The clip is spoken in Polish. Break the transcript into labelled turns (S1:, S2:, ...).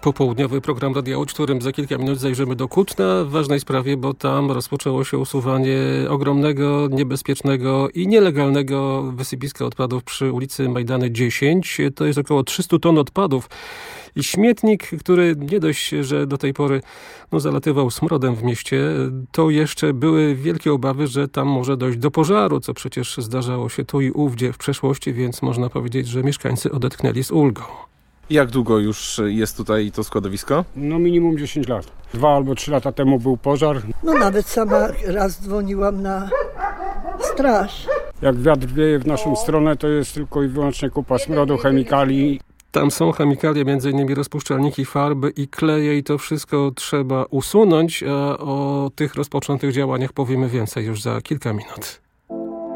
S1: Popołudniowy program Radia Łódź, w którym za kilka minut zajrzymy do Kutna w ważnej sprawie, bo tam rozpoczęło się usuwanie ogromnego, niebezpiecznego i nielegalnego wysypiska odpadów przy ulicy Majdany 10. To jest około 300 ton odpadów. I śmietnik, który nie dość, że do tej pory zalatywał smrodem w mieście, to jeszcze były wielkie obawy, że tam może dojść do pożaru, co przecież zdarzało się tu i ówdzie w przeszłości, więc można powiedzieć, że mieszkańcy odetchnęli z ulgą.
S2: Jak długo już jest tutaj to składowisko?
S3: Minimum 10 lat. 2 albo 3 lata temu był pożar.
S4: Nawet sama raz dzwoniłam na straż.
S3: Jak wiatr wieje w naszą stronę, to jest tylko i wyłącznie kupa smrodu, chemikali.
S1: Tam są chemikalia, m.in. rozpuszczalniki, farby i kleje i to wszystko trzeba usunąć, a o tych rozpoczętych działaniach powiemy więcej już za kilka minut.